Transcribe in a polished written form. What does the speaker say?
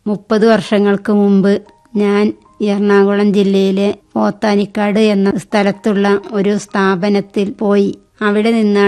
30 വർഷങ്ങൾക്ക് മുമ്പ് ഞാൻ എറണാകുളം ജില്ലയിലെ പോത്താനിക്കാട് എന്ന സ്ഥലത്തുള്ള ഒരു സ്ഥാപനത്തിൽ പോയി. അവിടെ നിന്നാണ്